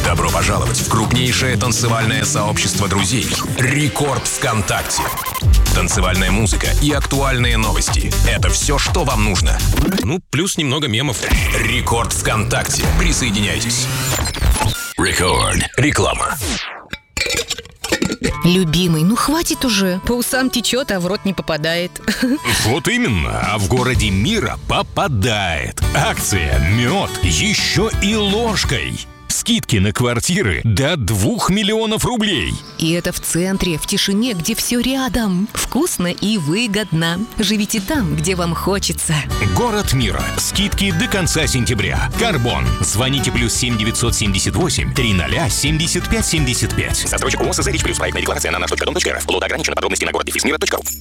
Добро пожаловать в крупнейшее танцевальное сообщество друзей «Рекорд ВКонтакте». Танцевальная музыка и актуальные новости – это все, что вам нужно. Ну, плюс немного мемов. «Рекорд ВКонтакте». Присоединяйтесь. Рекорд. Реклама. Любимый, ну хватит уже. По усам течет, а в рот не попадает. Вот именно, а в городе мира попадает. Акция «Мед» еще и ложкой. Скидки на квартиры до 2 миллионов рублей. И это в центре, в тишине, где все рядом. Вкусно и выгодно. Живите там, где вам хочется. Город мира. Скидки до конца сентября. Карбон. Звоните +7 978 300 75 75. Застройщик ООО «СЗ Рич Плюс». Проектная декларация на наш.дом.рф. Лот ограничено. Подробности на город-мира.ру.